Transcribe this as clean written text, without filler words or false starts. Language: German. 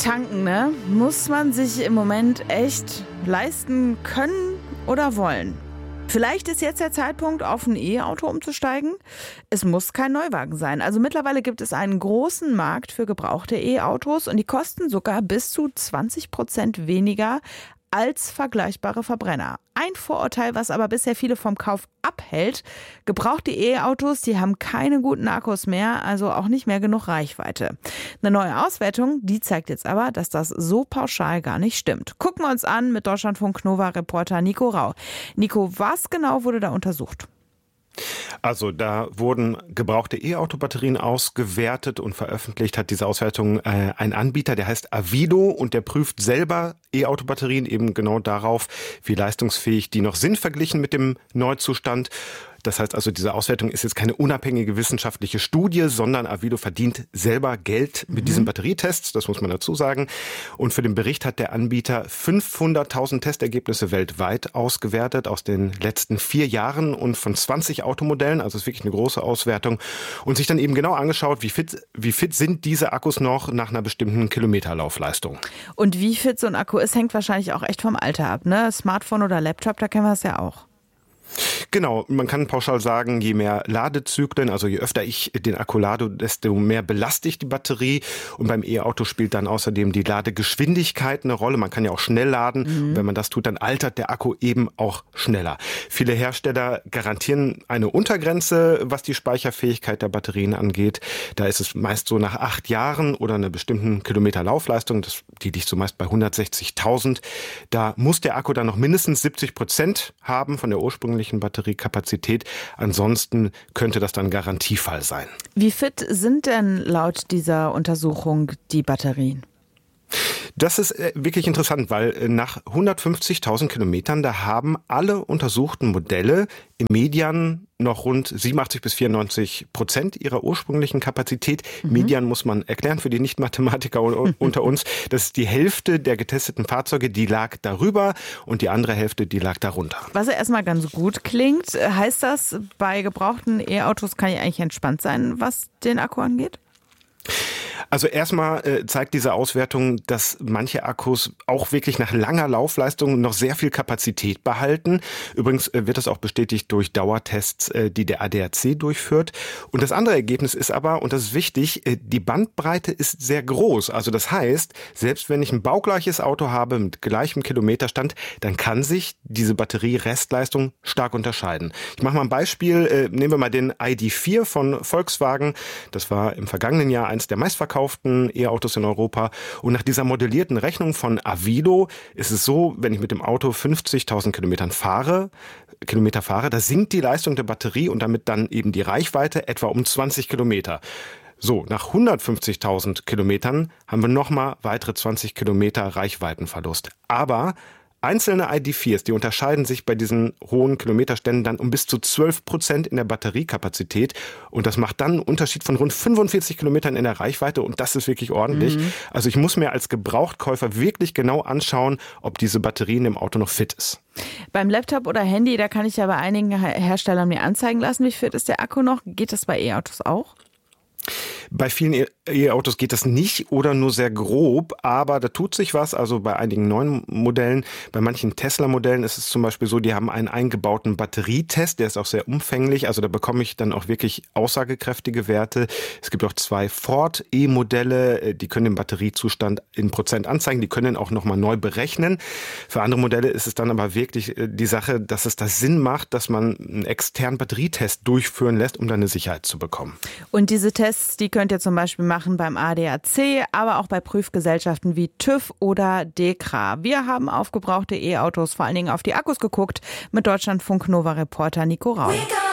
Tanken, ne? Muss man sich im Moment echt leisten können oder wollen? Vielleicht ist jetzt der Zeitpunkt, auf ein E-Auto umzusteigen. Es muss kein Neuwagen sein. Also mittlerweile gibt es einen großen Markt für gebrauchte E-Autos und die kosten sogar bis zu 20% weniger als vergleichbare Verbrenner. Ein Vorurteil, was aber bisher viele vom Kauf abhält: gebrauchte E-Autos, die haben keine guten Akkus mehr, also auch nicht mehr genug Reichweite. Eine neue Auswertung, die zeigt jetzt aber, dass das so pauschal gar nicht stimmt. Gucken wir uns an mit Deutschlandfunk-Nova-Reporter Nico Rau. Nico, was genau wurde da untersucht? Also da wurden gebrauchte E-Auto-Batterien ausgewertet und veröffentlicht hat diese Auswertung ein Anbieter, der heißt Avido, und der prüft selber E-Auto-Batterien eben genau darauf, wie leistungsfähig die noch sind verglichen mit dem Neuzustand. Das heißt also, diese Auswertung ist jetzt keine unabhängige wissenschaftliche Studie, sondern Avido verdient selber Geld mit diesen Batterietests, das muss man dazu sagen. Und für den Bericht hat der Anbieter 500.000 Testergebnisse weltweit ausgewertet aus den letzten 4 Jahren und von 20 Automodellen, also ist wirklich eine große Auswertung, und sich dann eben genau angeschaut, wie fit sind diese Akkus noch nach einer bestimmten Kilometerlaufleistung. Und wie fit so ein Akku ist, hängt wahrscheinlich auch echt vom Alter ab, ne? Smartphone oder Laptop, da kennen wir es ja auch. Genau, man kann pauschal sagen, je mehr Ladezyklen, also je öfter ich den Akku lade, desto mehr belaste ich die Batterie. Und beim E-Auto spielt dann außerdem die Ladegeschwindigkeit eine Rolle. Man kann ja auch schnell laden. Und wenn man das tut, dann altert der Akku eben auch schneller. Viele Hersteller garantieren eine Untergrenze, was die Speicherfähigkeit der Batterien angeht. Da ist es meist so nach 8 Jahren oder einer bestimmten Kilometerlaufleistung. Die liegt so meist bei 160.000. Da muss der Akku dann noch mindestens 70% haben von der ursprünglichen Batteriekapazität. Ansonsten könnte das dann Garantiefall sein. Wie fit sind denn laut dieser Untersuchung die Batterien? Das ist wirklich interessant, weil nach 150.000 Kilometern, da haben alle untersuchten Modelle im Median noch rund 87-94% ihrer ursprünglichen Kapazität. Median muss man erklären für die Nicht-Mathematiker unter uns. Das ist die Hälfte der getesteten Fahrzeuge, die lag darüber, und die andere Hälfte, die lag darunter. Was ja erstmal ganz gut klingt, heißt das, bei gebrauchten E-Autos kann ich eigentlich entspannt sein, was den Akku angeht? Also erstmal zeigt diese Auswertung, dass manche Akkus auch wirklich nach langer Laufleistung noch sehr viel Kapazität behalten. Übrigens wird das auch bestätigt durch Dauertests, die der ADAC durchführt. Und das andere Ergebnis ist aber, und das ist wichtig, die Bandbreite ist sehr groß. Also das heißt, selbst wenn ich ein baugleiches Auto habe mit gleichem Kilometerstand, dann kann sich diese Batterie-Restleistung stark unterscheiden. Ich mache mal ein Beispiel. Nehmen wir mal den ID.4 von Volkswagen. Das war im vergangenen Jahr eins der meistverkauften E-Autos in Europa. Und nach dieser modellierten Rechnung von Avido ist es so, wenn ich mit dem Auto 50.000 Kilometer fahre, da sinkt die Leistung der Batterie und damit dann eben die Reichweite etwa um 20 Kilometer. So, nach 150.000 Kilometern haben wir nochmal weitere 20 Kilometer Reichweitenverlust. Aber einzelne ID.4s, die unterscheiden sich bei diesen hohen Kilometerständen dann um bis zu 12% in der Batteriekapazität. Und das macht dann einen Unterschied von rund 45 Kilometern in der Reichweite. Und das ist wirklich ordentlich. Also ich muss mir als Gebrauchtkäufer wirklich genau anschauen, ob diese Batterie in dem Auto noch fit ist. Beim Laptop oder Handy, da kann ich ja bei einigen Herstellern mir anzeigen lassen, wie fit ist der Akku noch. Geht das bei E-Autos auch? Bei vielen E-Autos geht das nicht oder nur sehr grob, aber da tut sich was. Also bei einigen neuen Modellen, bei manchen Tesla-Modellen ist es zum Beispiel so, die haben einen eingebauten Batterietest, der ist auch sehr umfänglich. Also da bekomme ich dann auch wirklich aussagekräftige Werte. Es gibt auch 2 Ford E-Modelle, die können den Batteriezustand in Prozent anzeigen, die können auch nochmal neu berechnen. Für andere Modelle ist es dann aber wirklich die Sache, dass es da Sinn macht, dass man einen externen Batterietest durchführen lässt, um dann eine Sicherheit zu bekommen. Und diese Tests, die könnt ihr zum Beispiel machen beim ADAC, aber auch bei Prüfgesellschaften wie TÜV oder DEKRA. Wir haben auf gebrauchte E-Autos, vor allen Dingen auf die Akkus geguckt, mit Deutschlandfunk-Nova-Reporter Nico Rau.